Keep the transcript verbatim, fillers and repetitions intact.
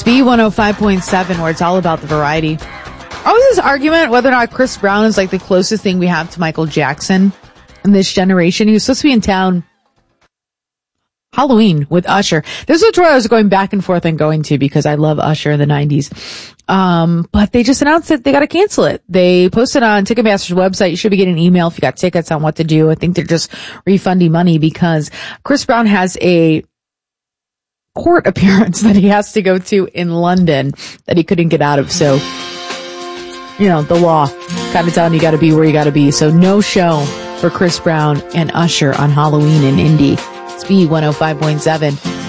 B one oh five point seven, where it's all about the variety. Always this argument whether or not Chris Brown is like the closest thing we have to Michael Jackson in this generation. He was supposed to be in town Halloween with Usher. This was where I was going back and forth and going to because I love Usher in the nineties. Um, but they just announced that they got to cancel it. They posted on Ticketmaster's website. You should be getting an email if you got tickets on what to do. I think they're just refunding money because Chris Brown has a court appearance that he has to go to in London that he couldn't get out of. So, you know, the law kind of telling you got to be where you got to be. So no show for Chris Brown and Usher on Halloween in Indy. It's B one oh five point seven.